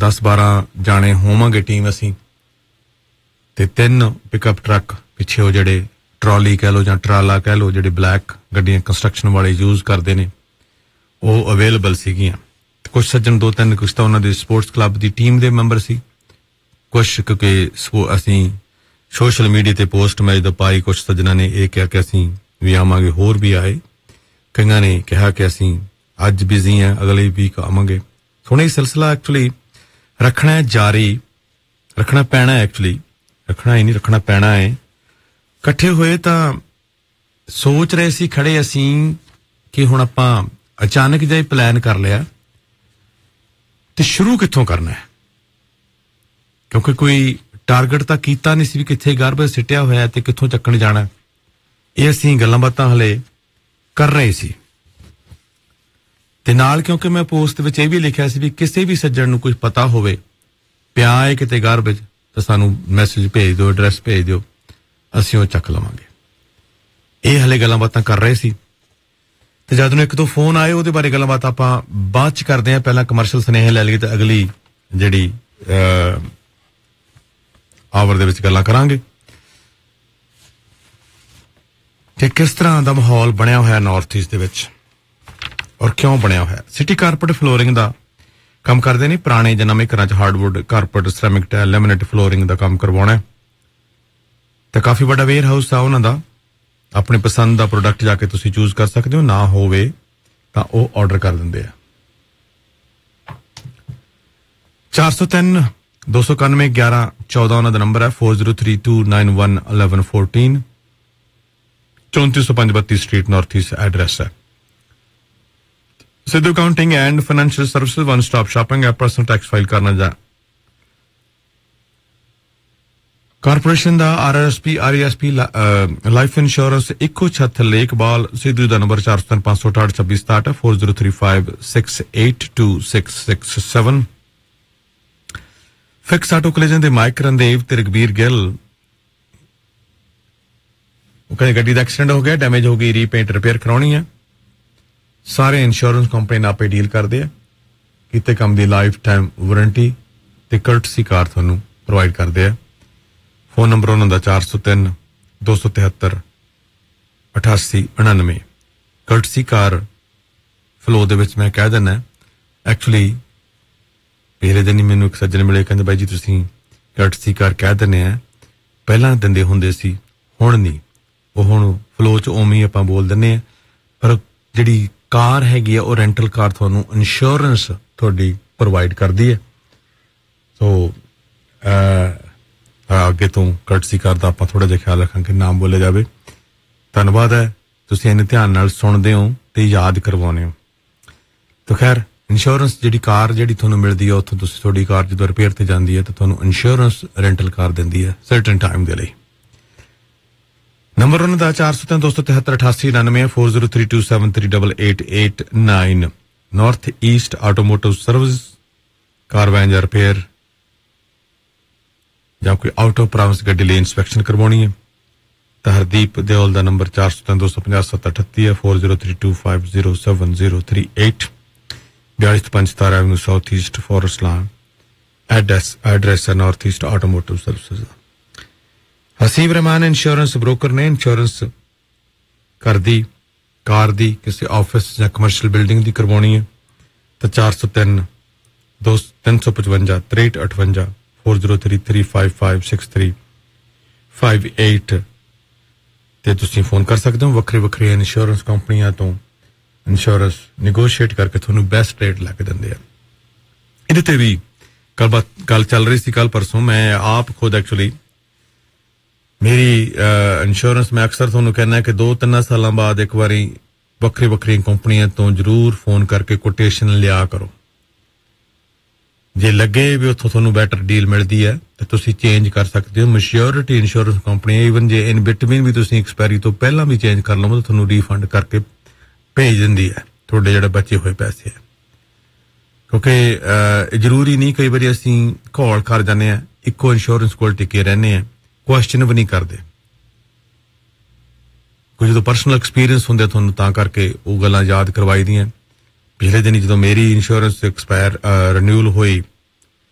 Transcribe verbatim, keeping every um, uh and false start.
दस बारह जाने होवांगे टीम असीं ते तीन पिकअप ट्रक पिछे वो जिहड़े ट्रॉली कह लो जां ट्राला कह लो जिहड़े ब्लैक गड्डियां कंस्ट्रक्शन वाले यूज करदे ने वो अवेलेबल सीगियां कुछ सज्जन दो तीन कुछ तां उन्हां दे स्पोर्ट्स क्लब दी टीम दे मैंबर सी कुछ क्योंकि असीं सोशल मीडिया ते पोस्ट मैं जदों पाई कुछ सज्जनां ने यह कहा कि असीं भी आवांगे होर भी आए कईयां ने कहा कि असीं अज बिजी हैं अगले वीक आवांगे हुण ये सिलसिला एक्चुअली रखना है जारी रखना पैना है एक्चुअली रखना ही नहीं रखना पैना है इकट्ठे होए तां सोच रहे सी खड़े असीं कि हुण आपां अचानक जिहा प्लान कर लिया ते शुरू कित्थों करना है क्योंकि कोई टारगेट तां कीता नहीं सी भी कित्थे गार्बेज सिटिया होया ते कित्थों चक्कण जाना ये असीं गल्लां बातां हले कर रहे सी ते नाल क्योंकि मैं पोस्ट विच ये भी लिखिया सी भी किसी भी सज्जण नूं कुछ पता होवे पिया है किते गार्बेज तां सानूं मैसेज भेज दिओ एड्रैस भेज दिओ असीं वो चक लवांगे ये हले गल्लां बातां कर रहे सी ते जद नूं एक दो फोन आए ਉਹਦੇ ਬਾਰੇ ਗੱਲਾਂ ਬਾਤਾਂ ਆਪਾਂ ਬਾਅਦ ਚ ਕਰਦੇ ਆਂ ਪਹਿਲਾਂ ਕਮਰਸ਼ੀਅਲ ਸੁਨੇਹੇ ਲੈ ਲਈਏ ਤੇ ਅਗਲੀ ਜਿਹੜੀ ਆਵਰ ਦੇ ਵਿੱਚ ਗੱਲਾਂ ਕਰਾਂਗੇ ਕਿ ਕਿਸ ਤਰ੍ਹਾਂ ਦਾ ਮਾਹੌਲ ਬਣਿਆ ਹੋਇਆ ਨਾਰਥ ਈਸਟ ਦੇ ਵਿੱਚ ਔਰ ਕਿਉਂ ਬਣਿਆ ਹੋਇਆ ਸਿਟੀ ਕਾਰਪੇਟ ਫਲੋਰਿੰਗ ਦਾ ਕੰਮ ਕਰਦੇ ਨੇ ਪੁਰਾਣੇ ਜਾਂ ਨਵੇਂ ਘਰਾਂ 'ਚ hardwood carpet ceramic tile laminate flooring ਦਾ ਕੰਮ ਕਰਵਾਉਣਾ ਤੇ ਕਾਫੀ ਵੱਡਾ ਵੇਅਰ ਹਾਊਸ ਆ ਉਹਨਾਂ ਦਾ अपने पसंद का प्रोडक्ट जाके तुसी चूज कर सकते हो ना होवे तां ओ ऑर्डर कर दिंदे आ चार सौ तीन दो सौ इक्यानवे ग्यारह चौदह उन्हां दा नंबर है four zero three to nine one eleven fourteen चौंतीस सौ पांच बत्ती स्ट्रीट नॉर्थ ईस्ट एड्रेस है Sidhu accounting and financial services one stop shopping है पर्सनल टैक्स फाइल करना जा कारपोरेशन दा RSP RSP life insurance eco छत लेकबाल सिद्धू दा नंबर चार सौ तीन पांच सौ अठाठ छब्बीस सताहठ है four zero three five six eight to six six seven fix auto कलेजन they mic Randev ते रघबीर गिल कहीं गड्डी दा एक्सीडेंट हो गया डैमेज हो गई रीपेंट रिपेयर करानी है सारे इंश्योरेंस कंपनी आपे डील करदे आ किते काम दी लाइफ टाइम वारंटी ते कर्टसी कार थानू प्रोवाइड करदे आ फोन नंबर उन्होंने चार सौ तीन दो सौ तिहत्तर अठासी उनानवे कर्टसी कार फ्लो दे विच मैं कह देना एक्चुअली पहले दिन ही मैनू एक सज्जन मिले कहते भाई जी तुसीं कर्टसी कार कह देने आ पहला दिंदे हुंदे सी हुण नहीं वो हुण फ्लो च उवें ही आपां बोल दिंदे आ पर जिहड़ी कार हैगी आ वो रेंटल कार तुहानूं इंश्योरेंस तुहाडी प्रोवाइड करदी है सो अगे तो कर्टसी कार दा आपां थोड़ा जिहा ख्याल रखांगे नाम बोले जावे धन्नवाद है तुसीं इन्ने ध्यान नाल सुणदे हो ते याद करवाउने हो तो खैर इंश्योरेंस जिहड़ी कार जिहड़ी तुहानूं मिलदी है उत्थों तुसीं तुहाडी कार जदों रिपेयर ते जांदी है तो तुहानूं इंश्योरेंस रेंटल कार दिंदी है सर्टन टाइम दे लई नंबर उन्हां दा चार सौ तीन दो सौ तिहत्तर अठासी उनानवे four zero three two seven three double eight eight nine north east automotive service car van या रिपेयर ਜਾਂ ਕੋਈ ਆਊਟ ਆਫ ਪ੍ਰਾਵਿੰਸ ਗੱਡੀ ਲਈ ਇਨਸਪੈਕਸ਼ਨ ਕਰਵਾਉਣੀ ਹੈ ਤਾਂ ਹਰਦੀਪ ਦਿਓਲ ਦਾ ਨੰਬਰ ਚਾਰ ਸੌ ਤਿੰਨ ਦੋ ਸੌ ਪੰਜਾਹ ਸੱਤ ਅਠੱਤੀ ਹੈ four zero three to five zero seven zero three eight बयालीस पंच सतारा Avenue south east forest land address address है north east automotive services Haseeb Rahman insurance broker ने इंश्योरेंस घर दी कार दी किसी ऑफिस या कमर्शियल बिल्डिंग दी करवाउणी है तो चार सौ तीन दो तीन सौ पचवंजा त्रेट अठवंजा four zero three three five five six three five eight ते तुसीं फोन कर सकते हो वक्री वक्री इंश्योरेंस कंपनियां तो इंश्योरेंस निगोशिएट करके तुहानूं बेस्ट रेट लैके दिंदे आ इहदे ते भी कल बात गल चल रही सी कल परसों मैं आप खुद एक्चुअली मेरी इंश्योरेंस मैं अक्सर तुहानूं कहना कि दो तीन सालां बाद एक बारी वक्री वक्री कंपनियां तो जरूर फोन करके कोटेशन लिया करो जे लगे भी उत्थों तुहानूं बैटर डील मिलदी है तो तुसीं चेंज कर सकते हो maturity insurance company even J in between भी तुसीं एक्सपायरी तो पहला भी चेंज कर लवो तो तुहानूं रीफंड करके भेज दिंदी है तुहाडे जिहड़े बचे हुए पैसे है क्योंकि जरूरी नहीं कई बारी असीं घोल कर जाने आ इक्को इंश्योरेंस कोल टिके रहने आ क्वेश्चन भी नहीं करते कुछ जो पर्सनल एक्सपीरियंस हुंदे तुहानूं तां करके वो गल्लां याद करवाई दियां पिछले दिन जदों मेरी इंश्योरेंस एक्सपायर रिन्यूअल हुई